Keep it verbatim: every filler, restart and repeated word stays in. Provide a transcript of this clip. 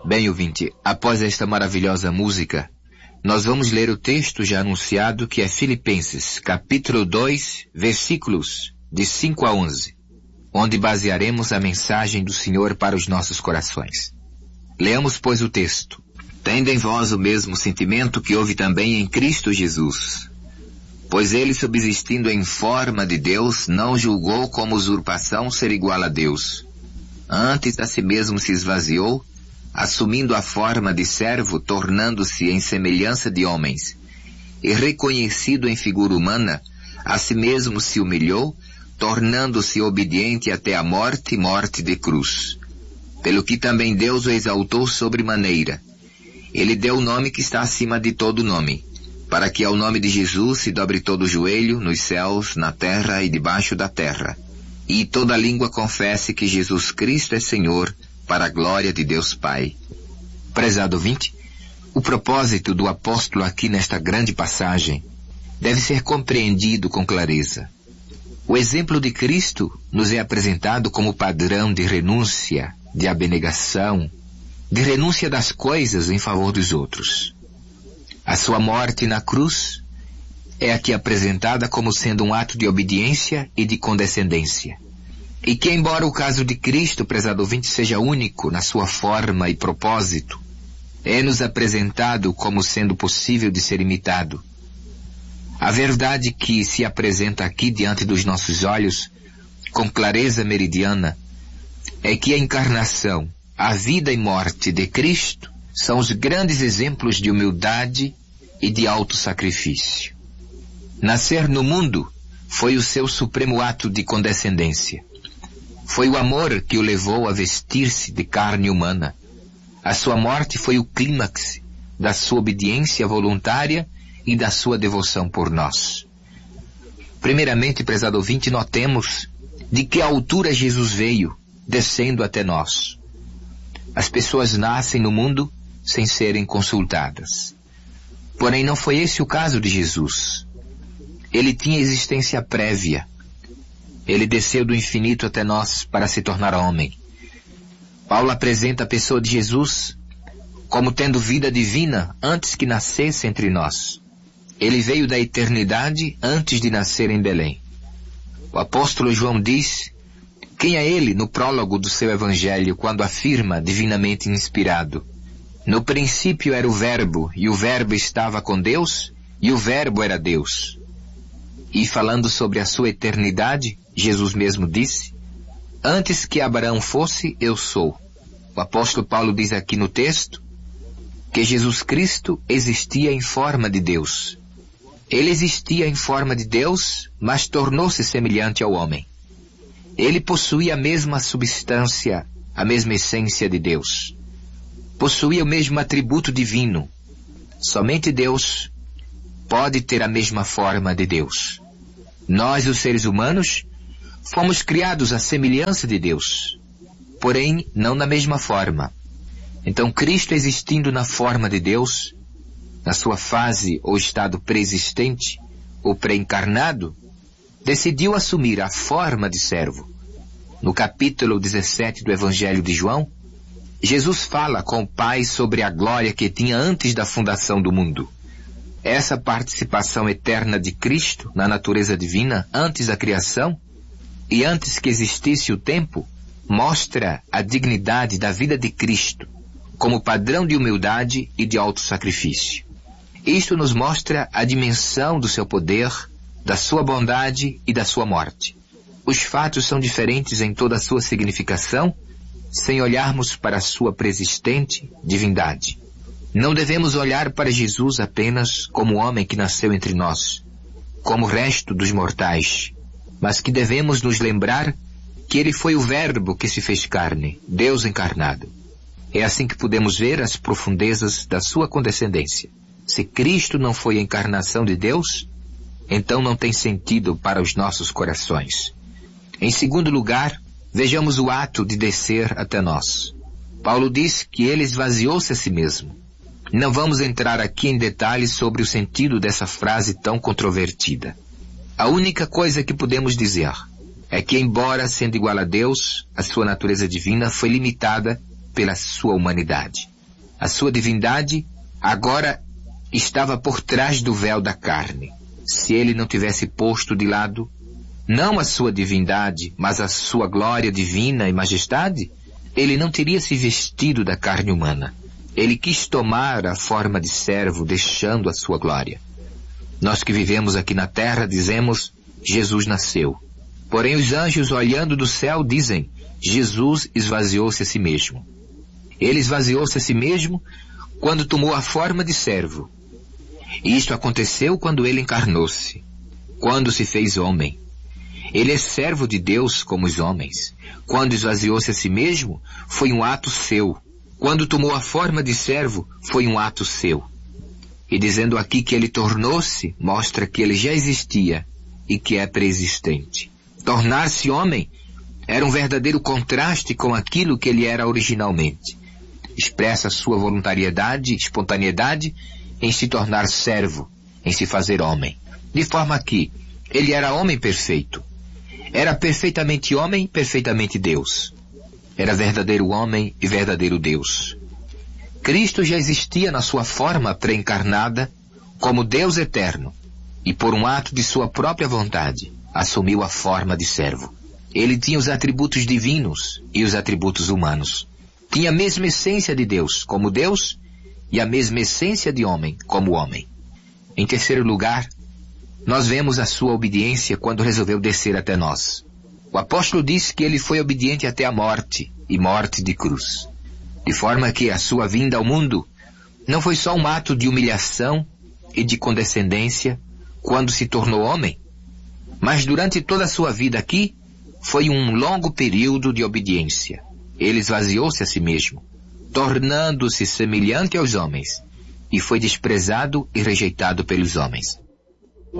Bem, ouvinte, após esta maravilhosa música, nós vamos ler o texto já anunciado, que é Filipenses, capítulo dois, versículos de cinco a onze, onde basearemos a mensagem do Senhor para os nossos corações. Leamos, pois, o texto. Tende em vós o mesmo sentimento que houve também em Cristo Jesus. Pois ele, subsistindo em forma de Deus, não julgou como usurpação ser igual a Deus. Antes a si mesmo se esvaziou, assumindo a forma de servo, tornando-se em semelhança de homens, e reconhecido em figura humana, a si mesmo se humilhou, tornando-se obediente até a morte, morte de cruz. Pelo que também Deus o exaltou sobremaneira. Ele deu o nome que está acima de todo nome, para que ao nome de Jesus se dobre todo o joelho, nos céus, na terra e debaixo da terra, e toda língua confesse que Jesus Cristo é Senhor, para a glória de Deus Pai. Prezado ouvinte, o propósito do apóstolo aqui nesta grande passagem deve ser compreendido com clareza. O exemplo de Cristo nos é apresentado como padrão de renúncia, de abnegação, de renúncia das coisas em favor dos outros. A sua morte na cruz é aqui apresentada como sendo um ato de obediência e de condescendência. E que, embora o caso de Cristo, prezado ouvinte, seja único na sua forma e propósito, é-nos apresentado como sendo possível de ser imitado. A verdade que se apresenta aqui diante dos nossos olhos, com clareza meridiana, é que a encarnação, a vida e morte de Cristo são os grandes exemplos de humildade e de autossacrifício. Nascer no mundo foi o seu supremo ato de condescendência. Foi o amor que o levou a vestir-se de carne humana. A sua morte foi o clímax da sua obediência voluntária e da sua devoção por nós. Primeiramente, prezado ouvinte, notemos de que altura Jesus veio, descendo até nós. As pessoas nascem no mundo sem serem consultadas. Porém, não foi esse o caso de Jesus. Ele tinha existência prévia. Ele desceu do infinito até nós para se tornar homem. Paulo apresenta a pessoa de Jesus como tendo vida divina antes que nascesse entre nós. Ele veio da eternidade antes de nascer em Belém. O apóstolo João diz quem é ele no prólogo do seu evangelho, quando afirma, divinamente inspirado: no princípio era o Verbo, e o Verbo estava com Deus, e o Verbo era Deus. E falando sobre a sua eternidade, Jesus mesmo disse: antes que Abraão fosse, eu sou. O apóstolo Paulo diz aqui no texto que Jesus Cristo existia em forma de Deus. Ele existia em forma de Deus, mas tornou-se semelhante ao homem. Ele possuía a mesma substância, a mesma essência de Deus. Possuía o mesmo atributo divino. Somente Deus pode ter a mesma forma de Deus. Nós, os seres humanos, fomos criados à semelhança de Deus, porém não na mesma forma. Então Cristo, existindo na forma de Deus, na sua fase ou estado pré-existente ou pré-encarnado, decidiu assumir a forma de servo. No capítulo dezessete do Evangelho de João, Jesus fala com o Pai sobre a glória que tinha antes da fundação do mundo. Essa participação eterna de Cristo na natureza divina antes da criação e antes que existisse o tempo, mostra a dignidade da vida de Cristo como padrão de humildade e de autossacrifício. Isto nos mostra a dimensão do seu poder, da sua bondade e da sua morte. Os fatos são diferentes em toda a sua significação, sem olharmos para a sua preexistente divindade. Não devemos olhar para Jesus apenas como o homem que nasceu entre nós, como o resto dos mortais, mas que devemos nos lembrar que ele foi o Verbo que se fez carne, Deus encarnado. É assim que podemos ver as profundezas da sua condescendência. Se Cristo não foi a encarnação de Deus, então não tem sentido para os nossos corações. Em segundo lugar, vejamos o ato de descer até nós. Paulo diz que ele esvaziou-se a si mesmo. Não vamos entrar aqui em detalhes sobre o sentido dessa frase tão controvertida. A única coisa que podemos dizer é que, embora sendo igual a Deus, a sua natureza divina foi limitada pela sua humanidade. A sua divindade agora estava por trás do véu da carne. Se ele não tivesse posto de lado, não a sua divindade, mas a sua glória divina e majestade, ele não teria se vestido da carne humana. Ele quis tomar a forma de servo, deixando a sua glória. Nós que vivemos aqui na terra dizemos, Jesus nasceu. Porém os anjos olhando do céu dizem, Jesus esvaziou-se a si mesmo. Ele esvaziou-se a si mesmo quando tomou a forma de servo. E isto aconteceu quando ele encarnou-se, quando se fez homem. Ele é servo de Deus como os homens. Quando esvaziou-se a si mesmo, foi um ato seu. Quando tomou a forma de servo, foi um ato seu. E dizendo aqui que ele tornou-se, mostra que ele já existia e que é preexistente. Tornar-se homem era um verdadeiro contraste com aquilo que ele era originalmente. Expressa sua voluntariedade e espontaneidade em se tornar servo, em se fazer homem. De forma que ele era homem perfeito. Era perfeitamente homem, perfeitamente Deus. Era verdadeiro homem e verdadeiro Deus. Cristo já existia na sua forma pré-encarnada como Deus eterno e por um ato de sua própria vontade assumiu a forma de servo. Ele tinha os atributos divinos e os atributos humanos. Tinha a mesma essência de Deus como Deus e a mesma essência de homem como homem. Em terceiro lugar, nós vemos a sua obediência quando resolveu descer até nós. O apóstolo diz que ele foi obediente até a morte, e morte de cruz. De forma que a sua vinda ao mundo não foi só um ato de humilhação e de condescendência quando se tornou homem, mas durante toda a sua vida aqui, foi um longo período de obediência. Ele esvaziou-se a si mesmo, tornando-se semelhante aos homens, e foi desprezado e rejeitado pelos homens.